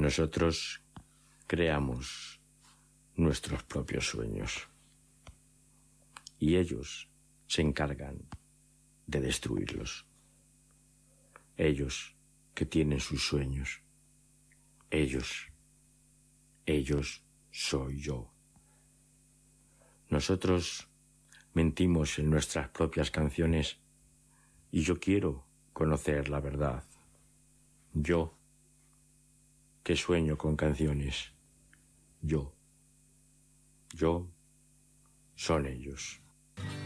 Nosotros creamos nuestros propios sueños y ellos se encargan de destruirlos. Ellos que tienen sus sueños. Ellos soy yo. Nosotros mentimos en nuestras propias canciones y yo quiero conocer la verdad. Yo que sueño con canciones. Yo son ellos.